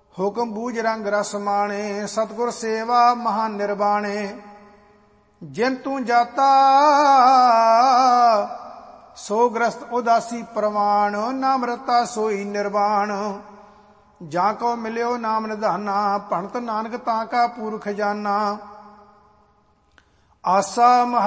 ਹੁਕਮ ਬੂਝ ਰੰਗ ਰਸ ਮਾਣੇ, ਸਤਿਗੁਰ ਸੇਵਾ ਮਹਾ ਨਿਰਵਾਣੇ। ਜਿਨ ਤੂੰ ਜਾਤਾ ਸੋ ਗ੍ਰਸਤ ਉਦਾਸੀ ਪ੍ਰਵਾਨ, ਨਾਮ ਰਤਾ ਸੋਈ ਨਿਰਵਾਣ। ਜਾਂ ਕੋ ਮਿਲਿਓ ਨਾਮ ਨਿਧਾਨਾ, ਭਣਤ ਨਾਨਕ ਤਾਂ ਕਾ ਪੂਰ ਖਜ਼ਾਨਾ। ਆਸਾ